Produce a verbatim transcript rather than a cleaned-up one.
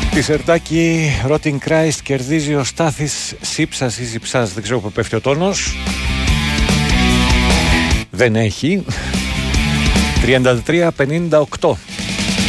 Τη Σερτάκη Rotting Christ κερδίζει ο Στάθης Σύψας ή Ζιψάς, δεν ξέρω που πέφτει ο τόνος. Δεν έχει. τριάντα τρία πενήντα οκτώ.